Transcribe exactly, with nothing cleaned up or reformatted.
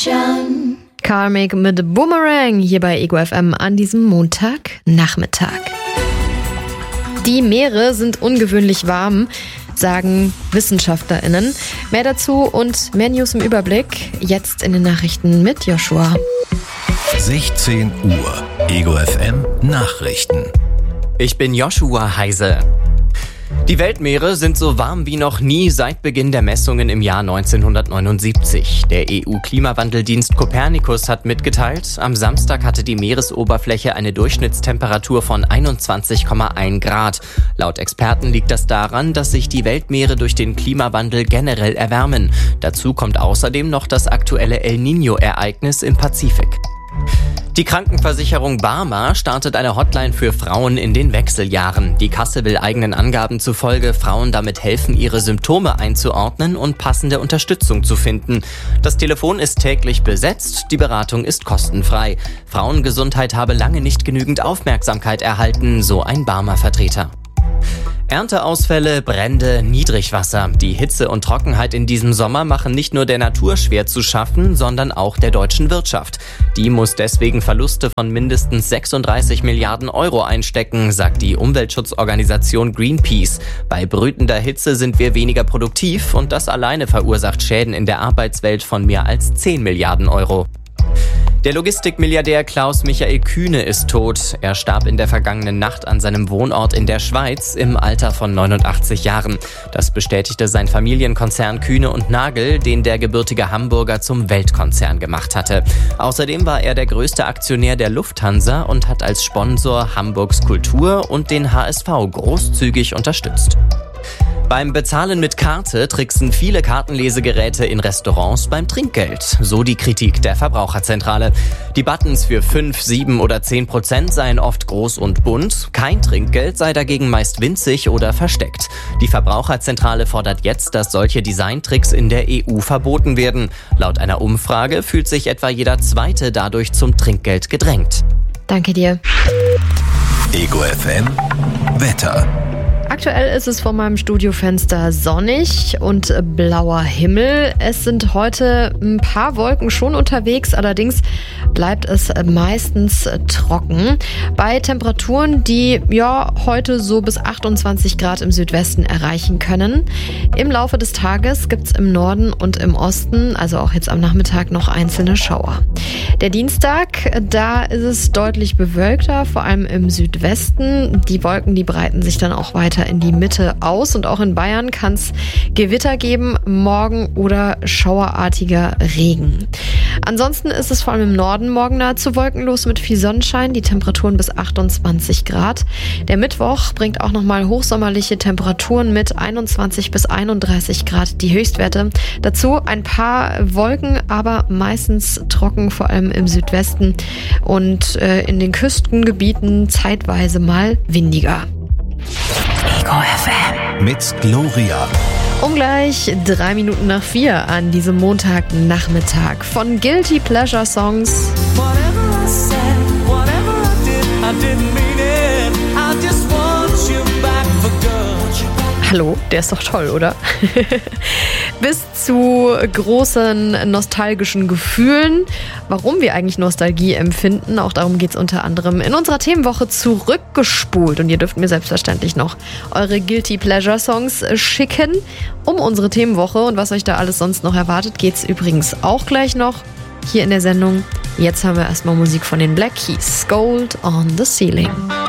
Station. Karmic mit Boomerang hier bei Ego F M an diesem Montagnachmittag. Die Meere sind ungewöhnlich warm, sagen WissenschaftlerInnen. Mehr dazu und mehr News im Überblick jetzt in den Nachrichten mit Joshua. sechzehn Uhr, Ego F M Nachrichten. Ich bin Joshua Heise. Die Weltmeere sind so warm wie noch nie seit Beginn der Messungen im Jahr neunzehnhundertneunundsiebzig. Der E U-Klimawandeldienst Copernicus hat mitgeteilt, am Samstag hatte die Meeresoberfläche eine Durchschnittstemperatur von einundzwanzig Komma eins Grad. Laut Experten liegt das daran, dass sich die Weltmeere durch den Klimawandel generell erwärmen. Dazu kommt außerdem noch das aktuelle El Niño-Ereignis im Pazifik. Die Krankenversicherung Barmer startet eine Hotline für Frauen in den Wechseljahren. Die Kasse will eigenen Angaben zufolge Frauen damit helfen, ihre Symptome einzuordnen und passende Unterstützung zu finden. Das Telefon ist täglich besetzt, die Beratung ist kostenfrei. Frauengesundheit habe lange nicht genügend Aufmerksamkeit erhalten, so ein Barmer-Vertreter. Ernteausfälle, Brände, Niedrigwasser. Die Hitze und Trockenheit in diesem Sommer machen nicht nur der Natur schwer zu schaffen, sondern auch der deutschen Wirtschaft. Die muss deswegen Verluste von mindestens sechsunddreißig Milliarden Euro einstecken, sagt die Umweltschutzorganisation Greenpeace. Bei brütender Hitze sind wir weniger produktiv und das alleine verursacht Schäden in der Arbeitswelt von mehr als zehn Milliarden Euro. Der Logistikmilliardär Klaus Michael Kühne ist tot. Er starb in der vergangenen Nacht an seinem Wohnort in der Schweiz im Alter von neunundachtzig Jahren. Das bestätigte sein Familienkonzern Kühne und Nagel, den der gebürtige Hamburger zum Weltkonzern gemacht hatte. Außerdem war er der größte Aktionär der Lufthansa und hat als Sponsor Hamburgs Kultur und den H S V großzügig unterstützt. Beim Bezahlen mit Karte tricksen viele Kartenlesegeräte in Restaurants beim Trinkgeld. So die Kritik der Verbraucherzentrale. Die Buttons für fünf, sieben oder zehn Prozent seien oft groß und bunt. Kein Trinkgeld sei dagegen meist winzig oder versteckt. Die Verbraucherzentrale fordert jetzt, dass solche Designtricks in der E U verboten werden. Laut einer Umfrage fühlt sich etwa jeder Zweite dadurch zum Trinkgeld gedrängt. Danke dir. Ego F M Wetter. Aktuell ist es vor meinem Studiofenster sonnig und blauer Himmel. Es sind heute ein paar Wolken schon unterwegs, allerdings bleibt es meistens trocken. Bei Temperaturen, die ja heute so bis achtundzwanzig Grad im Südwesten erreichen können. Im Laufe des Tages gibt es im Norden und im Osten, also auch jetzt am Nachmittag, noch einzelne Schauer. Der Dienstag, da ist es deutlich bewölkter, vor allem im Südwesten. Die Wolken, die breiten sich dann auch weiter in die Mitte aus und auch in Bayern kann es Gewitter geben, morgen oder schauerartiger Regen. Ansonsten ist es vor allem im Norden morgen nahezu wolkenlos mit viel Sonnenschein, die Temperaturen bis achtundzwanzig Grad. Der Mittwoch bringt auch nochmal hochsommerliche Temperaturen mit einundzwanzig bis einunddreißig Grad die Höchstwerte. Dazu ein paar Wolken, aber meistens trocken, vor allem im Südwesten und äh, in den Küstengebieten zeitweise mal windiger. Ego F M mit Gloria. Um gleich drei Minuten nach vier an diesem Montagnachmittag von Guilty Pleasure Songs. Hallo, der ist doch toll, oder? Bis zu großen nostalgischen Gefühlen. Warum wir eigentlich Nostalgie empfinden, auch darum geht es unter anderem in unserer Themenwoche zurückgespult. Und ihr dürft mir selbstverständlich noch eure Guilty Pleasure Songs schicken um unsere Themenwoche. Und was euch da alles sonst noch erwartet, geht es übrigens auch gleich noch hier in der Sendung. Jetzt haben wir erstmal Musik von den Black Keys, Gold on the Ceiling.